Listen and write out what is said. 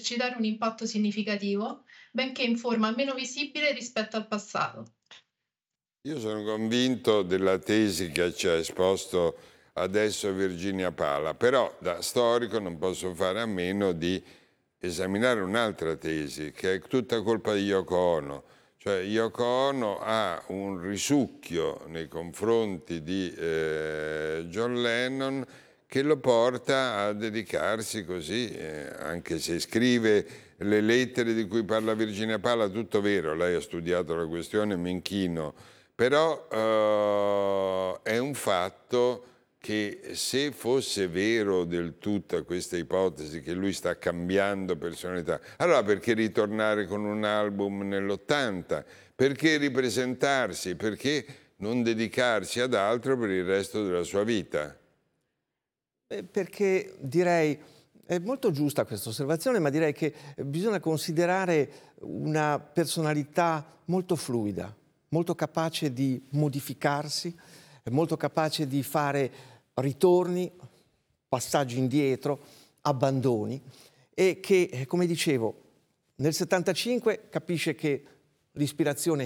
esercitare un impatto significativo, benché in forma meno visibile rispetto al passato. Io sono convinto della tesi che ci ha esposto adesso Virginia Pala, però da storico non posso fare a meno di esaminare un'altra tesi, che è tutta colpa di Yoko Ono. Cioè Yoko Ono ha un risucchio nei confronti di John Lennon che lo porta a dedicarsi così, anche se scrive le lettere di cui parla Virginia Pala, tutto vero, lei ha studiato la questione, mi inchino, però è un fatto che se fosse vero del tutta questa ipotesi che lui sta cambiando personalità, allora perché ritornare con un album nell'80? Perché ripresentarsi? Perché non dedicarsi ad altro per il resto della sua vita? Perché direi, è molto giusta questa osservazione, ma direi che bisogna considerare una personalità molto fluida, molto capace di modificarsi, molto capace di fare ritorni, passaggi indietro, abbandoni e che, come dicevo, nel 75 capisce che l'ispirazione